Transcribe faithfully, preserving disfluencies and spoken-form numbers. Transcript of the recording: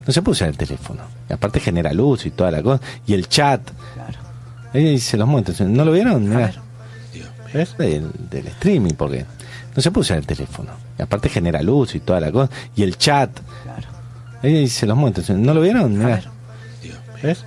No se puede usar el teléfono. Y aparte genera luz y toda la cosa. Y el chat. Claro. Ahí se los muestra. ¿No lo vieron? A Mirá. ver. Es del, del streaming, porque no se puede usar el teléfono. Y aparte genera luz y toda la cosa. Y el chat. Claro. Ahí se los muestra. ¿No lo vieron? A Mirá. ver. ¿Ves?